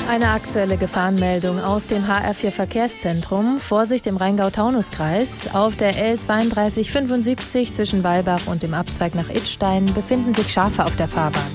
Eine aktuelle Gefahrenmeldung aus dem HR4 Verkehrszentrum. Vorsicht im Rheingau-Taunus-Kreis. Auf der L3275 zwischen Walbach und dem Abzweig nach Idstein befinden sich Schafe auf der Fahrbahn.